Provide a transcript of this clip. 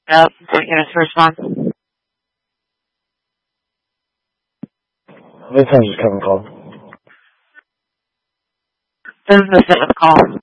up. Point units to respond. This time just Kevin called. This is the call.